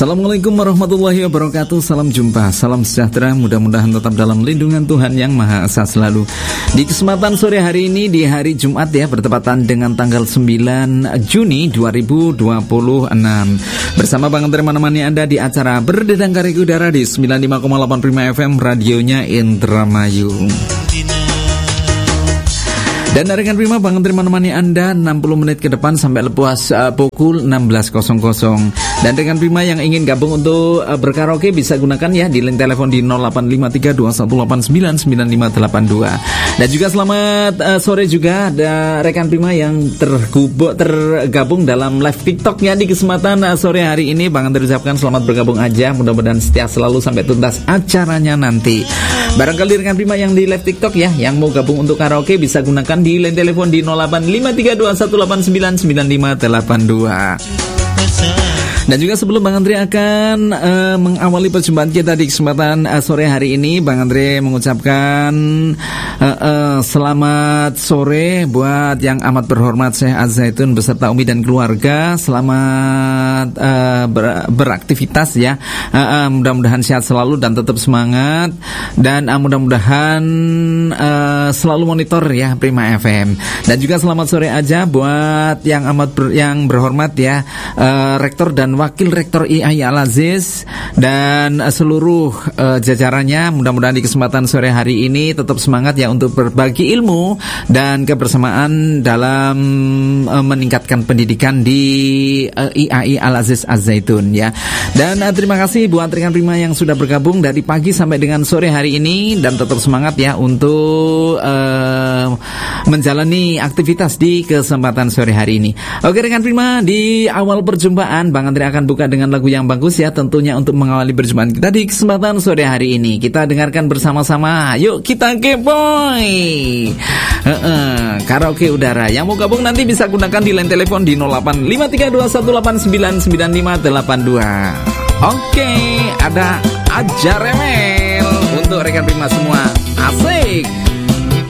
Assalamualaikum warahmatullahi wabarakatuh. Salam jumpa, salam sejahtera. Mudah-mudahan tetap dalam lindungan Tuhan Yang Maha Esa selalu. Di kesempatan sore hari ini, di hari Jumat ya, bertepatan dengan tanggal 9 Juni 2026, bersama Bang Andre menemani Anda di acara Berdendang Kari Udara di 95,8 Prima FM, radionya Indramayu. Dan rekan Prima, Bang Andre menemani Anda 60 menit ke depan sampai lepas pukul 16.00. Dan rekan Prima yang ingin gabung untuk berkaraoke bisa gunakan ya di link telepon di 085321899582. Dan juga selamat sore juga ada rekan Prima yang tergabung dalam live TikTok ya di kesempatan sore hari ini. Bang Andre ucapkan selamat bergabung aja, mudah-mudahan setia selalu sampai tuntas acaranya nanti. Barangkali rekan Prima yang di live TikTok ya, yang mau gabung untuk karaoke bisa gunakan di line telepon di 085321899582. Dan juga sebelum Bang Andre akan mengawali perjumpaan kita di kesempatan sore hari ini, Bang Andre mengucapkan selamat sore buat yang amat berhormat Syekh Az-Zaitun beserta Umi dan keluarga. Selamat beraktivitas ya. Mudah-mudahan sehat selalu dan tetap semangat. Dan mudah-mudahan selalu monitor ya Prima FM. Dan juga selamat sore aja buat yang yang berhormat ya, Rektor dan Wakil Rektor IAI Al-Aziz dan seluruh jajarannya. Mudah-mudahan di kesempatan sore hari ini tetap semangat ya untuk berbagi ilmu dan kebersamaan dalam meningkatkan pendidikan di IAI Al-Aziz Az-Zaitun ya. Dan terima kasih buat rekan Prima yang sudah bergabung dari pagi sampai dengan sore hari ini, dan tetap semangat ya untuk menjalani aktivitas di kesempatan sore hari ini. Oke rekan Prima, di awal perjumpaan Bang Andre akan buka dengan lagu yang bagus ya, tentunya untuk mengawali perjumpaan kita di kesempatan sore hari ini. Kita dengarkan bersama-sama, yuk kita kepoy karaoke udara. Yang mau gabung nanti bisa gunakan di line telepon di 085321899582. Oke, ada aja remel untuk rekan Prima semua. Asik.